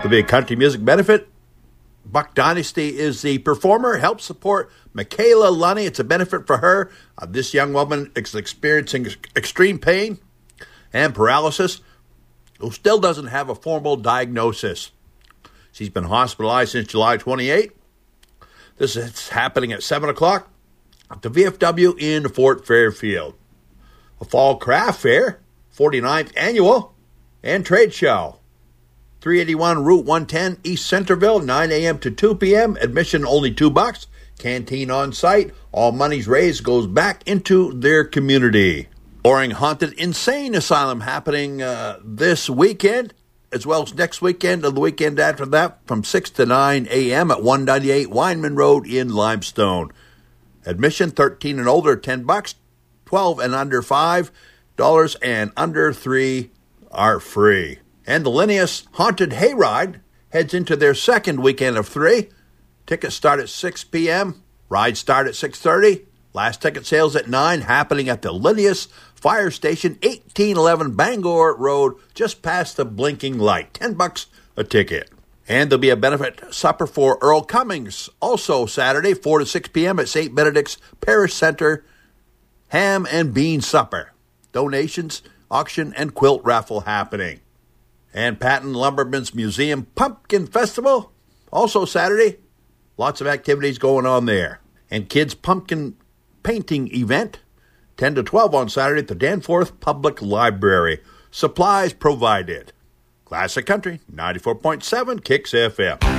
There'll be a country music benefit. Buck Dynasty is the performer. Help support Michaela Lunny. It's a benefit for her. This young woman is experiencing extreme pain and paralysis, who still doesn't have a formal diagnosis. She's been hospitalized since July 28. This is happening at 7 o'clock at the VFW in Fort Fairfield. A fall craft fair, 49th annual, and trade show. 381 Route 110, East Centerville, 9 a.m. to 2 p.m. Admission only $2. Canteen on site. All monies raised goes back into their community. Loring Haunted Insane Asylum happening this weekend, as well as next weekend and the weekend after that from 6 to 9 a.m. at 198 Weinman Road in Limestone. Admission 13 and older, $10. 12 and under $5, and under $3 are free. And the Linnaeus Haunted Hayride heads into their second weekend of 3. Tickets start at 6 p.m. Rides start at 6:30. Last ticket sales at 9, happening at the Linnaeus Fire Station, 1811 Bangor Road, just past the blinking light. $10 a ticket. And there'll be a benefit supper for Earl Cummings, also Saturday, 4 to 6 p.m. at St. Benedict's Parish Center. Ham and bean supper. Donations, auction, and quilt raffle happening. And Patton Lumberman's Museum Pumpkin Festival, also Saturday. Lots of activities going on there. And Kids Pumpkin Painting Event, 10 to 12 on Saturday at the Danforth Public Library. Supplies provided. Classic Country, 94.7 Kicks FM.